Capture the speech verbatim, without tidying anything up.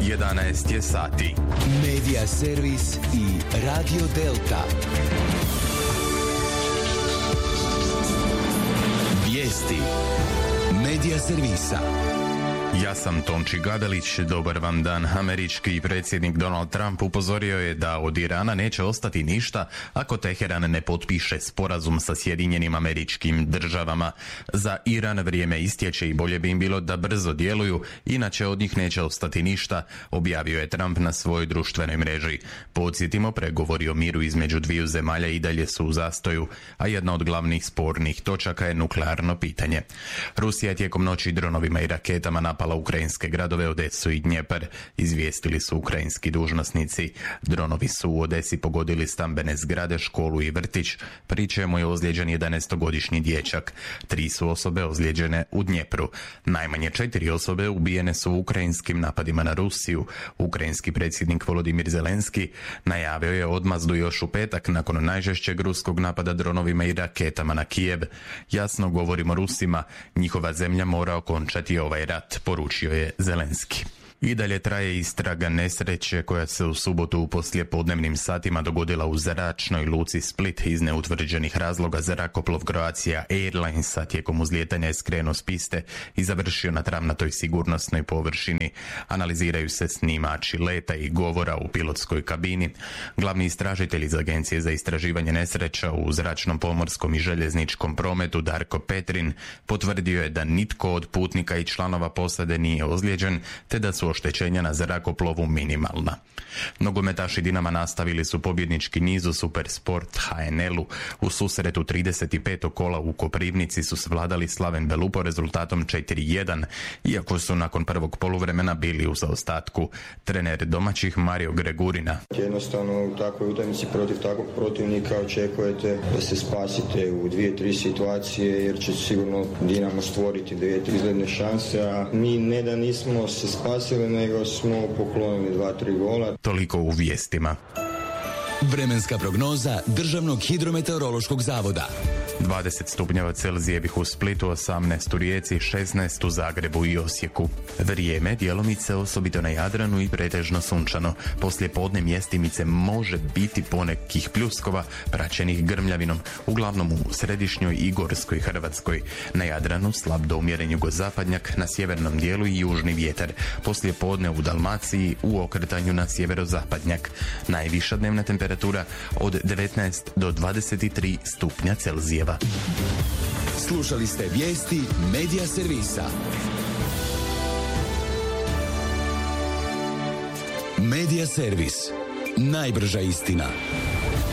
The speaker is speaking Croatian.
jedanaest je sati. Medija servis i Radio Delta. Vijesti Medija servisa. Ja sam Tonči Gavelić, dobar vam dan. Američki predsjednik Donald Trump upozorio je da od Irana neće ostati ništa ako Teheran ne potpiše sporazum sa Sjedinjenim Američkim Državama. Za Iran vrijeme istječe i bolje bi im bilo da brzo djeluju, inače od njih neće ostati ništa, objavio je Trump na svojoj društvenoj mreži. Podsjetimo, pregovori o miru između dviju zemalja i dalje su u zastoju, a jedna od glavnih spornih točaka je nuklearno pitanje. Rusija je tijekom noći dronovima i raketama napala ukrajinske gradove Odesu i Dnjepar, izvijestili su ukrajinski dužnosnici. Dronovi su u Odesi pogodili stambene zgrade, školu i vrtić, pri čemu je ozlijeđen jedanaestogodišnji dječak. Tri su osobe ozlijeđene u Dnjepru. Najmanje četiri osobe ubijene su u ukrajinskim napadima na Rusiju. Ukrajinski predsjednik Volodimir Zelenski najavio je odmazdu još u petak nakon najžešćeg ruskog napada dronovima i raketama na Kijev. Jasno govorimo Rusima, njihova zemlja mora okončati ovaj rat, poručio je Zelenski. I dalje traje istraga nesreće koja se u subotu u poslijepodnevnim satima dogodila u zračnoj luci Split. Iz neutvrđenih razloga zrakoplov Croatia Airlinesa tijekom uzlijetanja je skrenuo s piste i završio na travnatoj sigurnosnoj površini. Analiziraju se snimači leta i govora u pilotskoj kabini. Glavni istražitelj iz Agencije za istraživanje nesreća u zračnom, pomorskom i željezničkom prometu Darko Petrin potvrdio je da nitko od putnika i članova posade nije ozlijeđen, te da su oštećenja na zrakoplovu minimalna. Nogometaši Dinama nastavili su pobjednički niz u Supersport H N L-u. U susretu trideset petog kola u Koprivnici su svladali Slaven Belupo rezultatom četiri jedan, iako su nakon prvog poluvremena bili u zaostatku. Trener domaćih Mario Gregurina: jednostavno u takvoj utakmici protiv takvog protivnika očekujete da se spasite u dvije, tri situacije, jer će sigurno Dinamo stvoriti dvije, tri izgledne šanse, a mi ne da nismo se spasili, nego smo poklonili dva, tri gola. Toliko u vijestima. Vremenska prognoza Državnog hidrometeorološkog zavoda. dvadeset stupnjeva Celzijevih u Splitu, osamnaest u Rijeci, šesnaest u Zagrebu i Osijeku. Vrijeme djelomice osobito na Jadranu i pretežno sunčano. Poslije podne mjestimice može biti ponekih pljuskova praćenih grmljavinom, uglavnom u središnjoj i gorskoj Hrvatskoj. Na Jadranu slab do umjeren jugozapadnjak, na sjevernom dijelu i južni vjetar. Poslije podne u Dalmaciji u okretanju na sjeverozapadnjak. Najviša dnevna temperatura od devetnaest do dvadeset tri stupnja Celzijeva. Slušali ste vijesti Medija servisa. Medija servis. Najbrža istina.